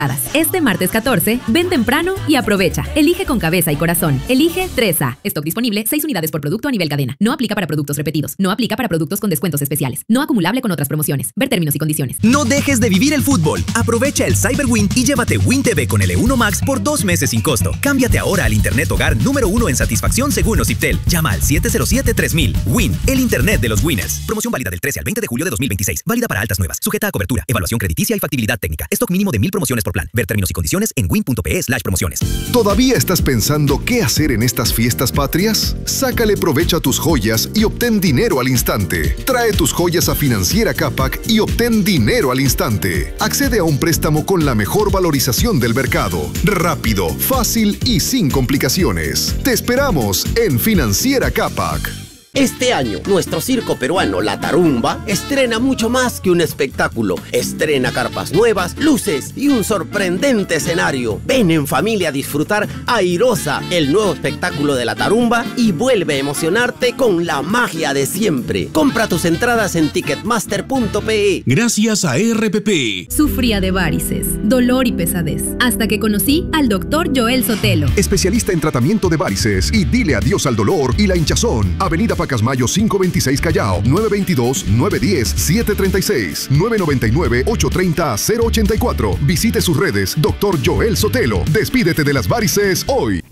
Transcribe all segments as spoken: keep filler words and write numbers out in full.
Este martes catorce, ven temprano y aprovecha. Elige con cabeza y corazón. Elige tres A. Stock disponible, seis unidades por producto a nivel cadena. No aplica para productos repetidos. No aplica para productos con descuentos especiales. No acumulable con otras promociones. Ver términos y condiciones. No dejes de vivir el fútbol. Aprovecha el Cyber Win y llévate Win T V con L uno Max por dos meses sin costo. Cámbiate ahora al Internet Hogar número uno en satisfacción según Ociptel. Llama al siete cero siete tres mil. Win, el Internet de los winners. Promoción válida del trece al veinte de julio de dos mil veintiséis. Válida para altas nuevas. Sujeta a cobertura, evaluación crediticia y factibilidad técnica. Stock mínimo de mil promociones por plan. Ver términos y condiciones en win punto pe slash promociones. ¿Todavía estás pensando qué hacer en estas fiestas patrias? Sácale provecho a tus joyas y obtén dinero al instante. Trae tus joyas a Financiera Capac y obtén dinero al instante. Accede a un préstamo con la mejor valorización del mercado. Rápido, fácil y sin complicaciones. Te esperamos en Financiera Capac. Este año, nuestro circo peruano La Tarumba estrena mucho más que un espectáculo. Estrena carpas nuevas, luces y un sorprendente escenario. Ven en familia a disfrutar Airosa, el nuevo espectáculo de La Tarumba, y vuelve a emocionarte con la magia de siempre. Compra tus entradas en ticketmaster punto pe. Gracias a R P P. Sufría de varices, dolor y pesadez, hasta que conocí al doctor Joel Sotelo. Especialista en tratamiento de varices y dile adiós al dolor y la hinchazón. Avenida Pacasmayo quinientos veintiséis Callao, nueve veintidós, nueve diez, siete treinta y seis, nueve noventa y nueve, ocho treinta, cero ochenta y cuatro. Visite sus redes, doctor Joel Sotelo. Despídete de las varices hoy.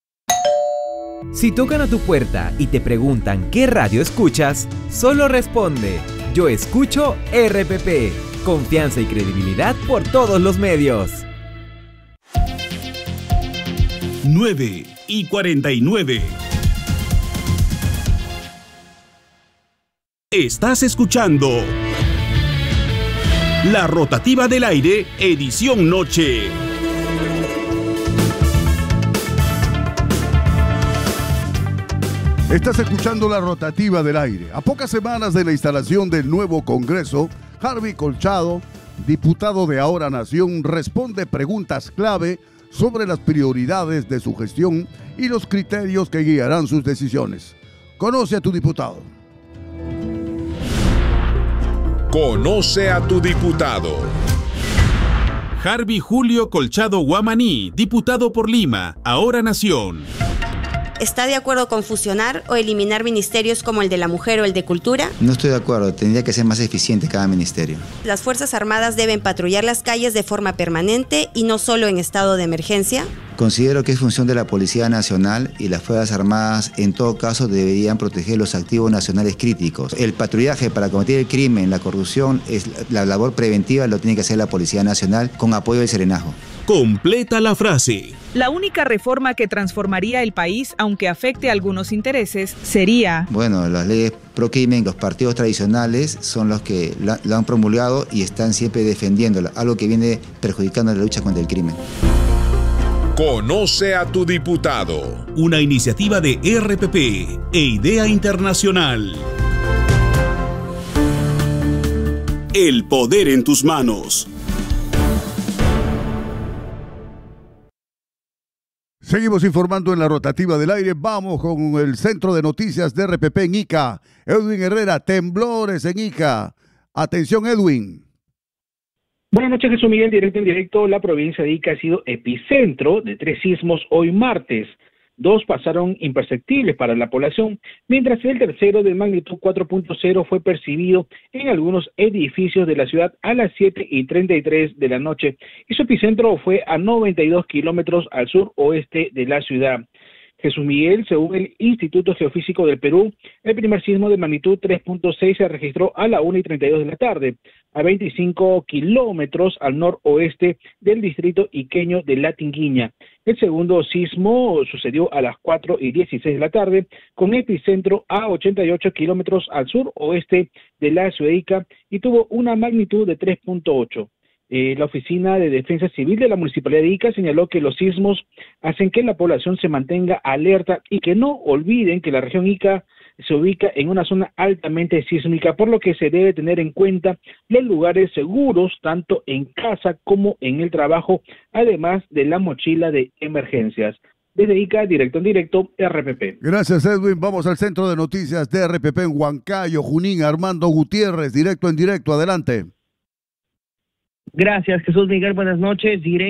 Si tocan a tu puerta y te preguntan qué radio escuchas, solo responde: yo escucho R P P. Confianza y credibilidad por todos los medios. nueve y cuarenta y nueve. Estás escuchando La Rotativa del Aire, edición noche. Estás escuchando La Rotativa del Aire. A pocas semanas de la instalación del nuevo Congreso, Harvey Colchado, diputado de Ahora Nación, responde preguntas clave sobre las prioridades de su gestión y los criterios que guiarán sus decisiones. Conoce a tu diputado. Conoce a tu diputado. Harvey Julio Colchado Guamaní, diputado por Lima, Ahora Nación. ¿Está de acuerdo con fusionar o eliminar ministerios como el de la mujer o el de cultura? No estoy de acuerdo, tendría que ser más eficiente cada ministerio. ¿Las Fuerzas Armadas deben patrullar las calles de forma permanente y no solo en estado de emergencia? Considero que es función de la Policía Nacional y las Fuerzas Armadas en todo caso deberían proteger los activos nacionales críticos. El patrullaje para combatir el crimen, la corrupción, es la labor preventiva lo tiene que hacer la Policía Nacional con apoyo del Serenazgo. Completa la frase. La única reforma que transformaría el país, aunque afecte a algunos intereses, sería... Bueno, las leyes pro crimen, los partidos tradicionales son los que la, la han promulgado y están siempre defendiéndola, algo que viene perjudicando la lucha contra el crimen. Conoce a tu diputado. Una iniciativa de R P P e Idea Internacional. El poder en tus manos. Seguimos informando en La Rotativa del Aire. Vamos con el Centro de Noticias de R P P en Ica. Edwin Herrera, temblores en Ica. Atención, Edwin. Buenas noches, Jesús Miguel. Directo en directo, la provincia de Ica ha sido epicentro de tres sismos hoy martes. Dos pasaron imperceptibles para la población, mientras el tercero de magnitud cuatro punto cero fue percibido en algunos edificios de la ciudad a las siete y treinta y tres de la noche, y su epicentro fue a noventa y dos kilómetros al sur-oeste de la ciudad. Jesús Miguel, según el Instituto Geofísico del Perú, el primer sismo de magnitud tres punto seis se registró a la una y treinta y dos de la tarde, a veinticinco kilómetros al noroeste del distrito iqueño de La Tinguiña. El segundo sismo sucedió a las cuatro y dieciséis de la tarde, con epicentro a ochenta y ocho kilómetros al sur-oeste de la ciudad de Ica y tuvo una magnitud de tres punto ocho. Eh, la Oficina de Defensa Civil de la Municipalidad de Ica señaló que los sismos hacen que la población se mantenga alerta y que no olviden que la región Ica se ubica en una zona altamente sísmica, por lo que se debe tener en cuenta los lugares seguros tanto en casa como en el trabajo, además de la mochila de emergencias. Desde Ica, directo en directo, R P P. Gracias, Edwin. Vamos al Centro de Noticias de R P P en Huancayo, Junín. Armando Gutiérrez, directo en directo. Adelante. Gracias, Jesús Miguel. Buenas noches. Diré